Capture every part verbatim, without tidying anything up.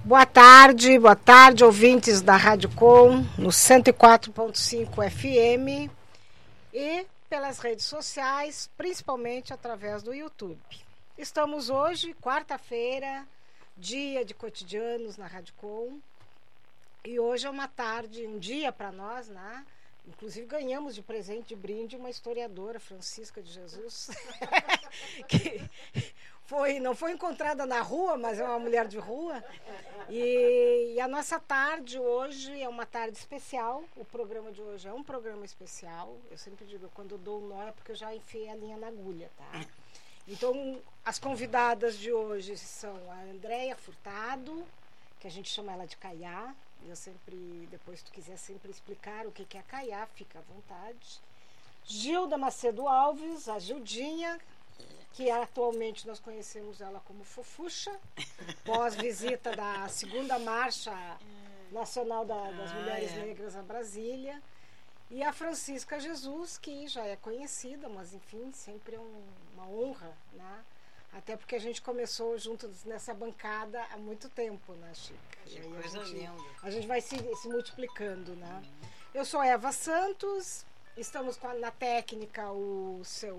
Boa tarde, boa tarde, ouvintes da Rádio Com, no cento e quatro ponto cinco F M e pelas redes sociais, principalmente através do YouTube. Estamos hoje, quarta-feira, dia de cotidianos na Rádio Com, e hoje é uma tarde, um dia para nós, né? Inclusive ganhamos de presente, de brinde, uma historiadora, Francisca de Jesus, que foi, não foi encontrada na rua, mas é uma mulher de rua. E, e a nossa tarde hoje é uma tarde especial. O programa de hoje é um programa especial. Eu sempre digo, quando eu dou um nó é porque eu já enfiei a linha na agulha, tá? Então, as convidadas de hoje são a Andréia Furtado, que a gente chama ela de Caiá. Eu sempre, depois se tu quiser sempre explicar o que é a Caiá, fica à vontade. Gilda Macedo Alves, a Gildinha, que atualmente nós conhecemos ela como Fofuxa, pós-visita da segunda Marcha Nacional da, das ah, Mulheres é. Negras a Brasília. E a Francisca Jesus, que já é conhecida, mas enfim, sempre é um, uma honra, né? Até porque a gente começou juntos nessa bancada há muito tempo, né, Chica? Que coisa a gente, linda. A gente vai se, se multiplicando, né? Uhum. Eu sou Eva Santos, estamos com a, na técnica o seu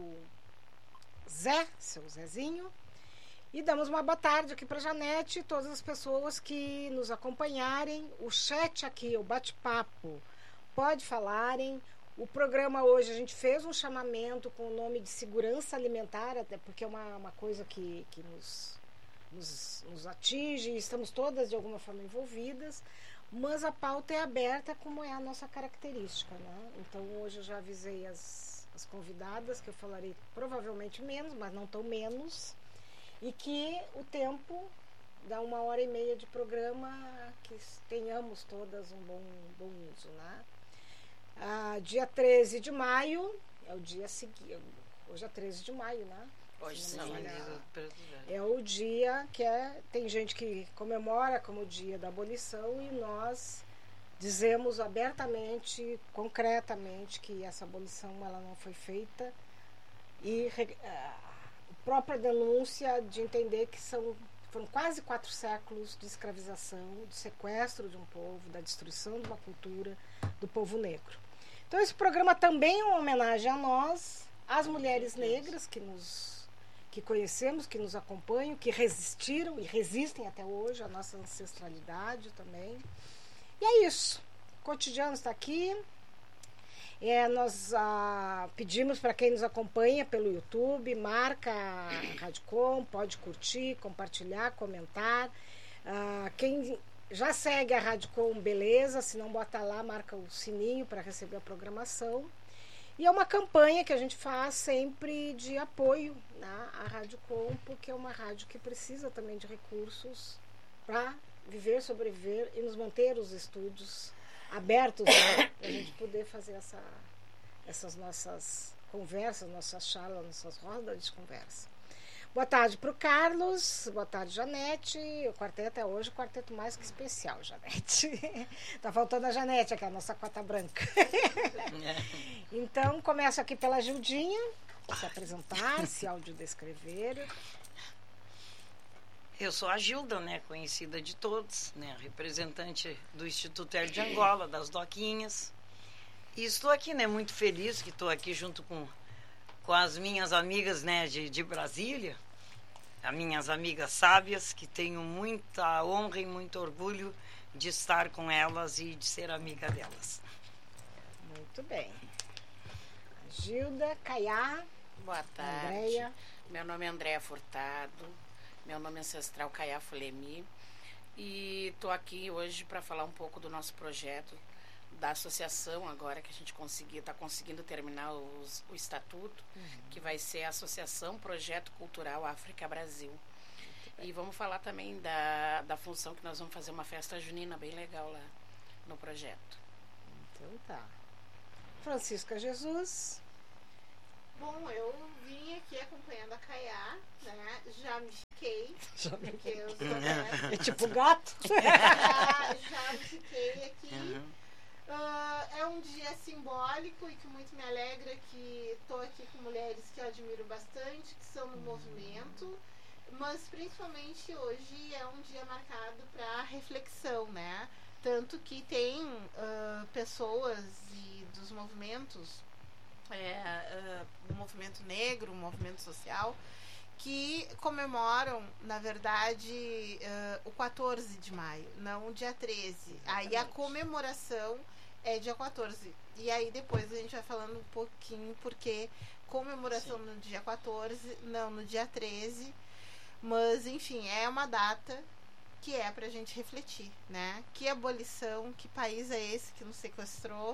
Zé, seu Zezinho, e damos uma boa tarde aqui para a Janete e todas as pessoas que nos acompanharem. O chat aqui, o bate-papo, pode falarem. O programa hoje, a gente fez um chamamento com o nome de segurança alimentar, até porque é uma, uma coisa que, que nos, nos, nos atinge e estamos todas de alguma forma envolvidas, mas a pauta é aberta como é a nossa característica, né? Então hoje eu já avisei as, as convidadas que eu falarei provavelmente menos, mas não tão menos, e que o tempo dá uma hora e meia de programa, que tenhamos todas um bom, bom uso, né? Ah, dia treze de maio é o dia seguinte. Hoje é treze de maio, né? Hoje sim, é o dia que é. Tem gente que comemora como o dia da abolição e nós dizemos abertamente, concretamente, que essa abolição ela não foi feita e a própria denúncia de entender que são, foram quase quatro séculos de escravização, de sequestro de um povo, da destruição de uma cultura do povo negro. Então esse programa também é uma homenagem a nós, às mulheres negras que nos que conhecemos, que nos acompanham, que resistiram e resistem até hoje, a nossa ancestralidade também. E é isso. O Cotidiano está aqui. É, nós ah, pedimos para quem nos acompanha pelo YouTube, marca a Rádio Com, pode curtir, compartilhar, comentar. Ah, quem já segue a Rádio Com, beleza, se não bota lá, marca o sininho para receber a programação. E é uma campanha que a gente faz sempre de apoio, né, à Rádio Com, porque é uma rádio que precisa também de recursos para viver, sobreviver e nos manter os estúdios abertos, né, para a gente poder fazer essa, essas nossas conversas, nossas charlas, nossas rodas de conversa. Boa tarde para o Carlos, boa tarde, Janete. O quarteto é hoje o quarteto mais que especial, Janete. Tá faltando a Janete aqui, a nossa cota branca. Então, começo aqui pela Gildinha, se apresentar, se audiodescrever. Eu sou a Gilda, né, conhecida de todos, né, representante do Instituto Air de Angola, das Doquinhas. E estou aqui, né, muito feliz que estou aqui junto com, com as minhas amigas, né, de, de Brasília, as minhas amigas sábias, que tenho muita honra e muito orgulho de estar com elas e de ser amiga delas. Muito bem. Gilda, Caiá. Boa tarde. Andréia. Meu nome é Andréia Furtado. Meu nome é ancestral Caiá Fulemi. E estou aqui hoje para falar um pouco do nosso projeto da associação, agora que a gente está conseguindo terminar os, o estatuto, uhum. que vai ser a Associação Projeto Cultural África Brasil. E vamos falar também da, da função que nós vamos fazer uma festa junina bem legal lá no projeto. Então tá. Francisca Jesus. Bom, eu vim aqui acompanhando a Caiá, né? Já me fiquei. Já me porque eu sou, né? É tipo gato. Já, já me fiquei aqui. Uhum. Uh, é um dia simbólico e que muito me alegra que estou aqui com mulheres que eu admiro bastante, que são no movimento, mas principalmente hoje é um dia marcado para reflexão, né? Tanto que tem uh, pessoas e dos movimentos, é, uh, o movimento negro, o movimento social, que comemoram, na verdade, uh, o quatorze de maio, não o dia treze. Exatamente. Aí a comemoração é dia quatorze. E aí depois a gente vai falando um pouquinho porque comemoração Sim. no dia quatorze, não no dia treze. Mas, enfim, é uma data que é pra gente refletir, né? Que abolição, que país é esse que nos sequestrou,